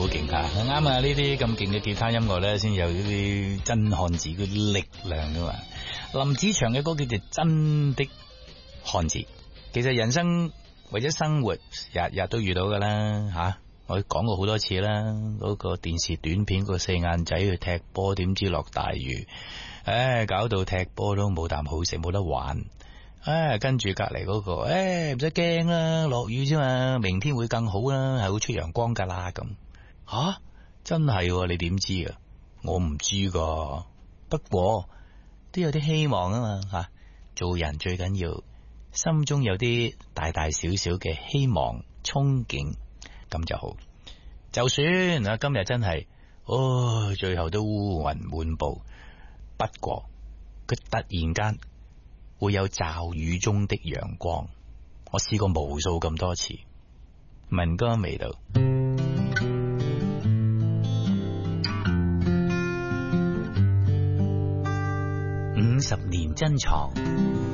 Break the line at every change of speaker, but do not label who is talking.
好勁啊！啱啊！呢啲咁勁嘅吉他音樂咧，先有呢啲真漢子嘅力量噶嘛。林子祥嘅歌叫做《真的漢子》。其實人生或者生活，日日都遇到噶啦吓。我講過好多次啦，嗰個電視短片個四眼仔去踢波，點知落大雨，搞到踢波都冇啖好食，冇得玩。跟住隔籬嗰個，唔使驚啦，落雨啫嘛，明天會更好啦，係會出陽光噶啦咁。吓，真係，你點知啊？我唔知噶，不過都有啲希望啊嘛吓。做人最緊要心中有啲大大小小嘅希望憧憬，咁就好。就算啊，今日真係，最後都烏雲滿布，不過佢突然間會有驟雨中的陽光，我試過無數咁多次。民歌味道，50年珍藏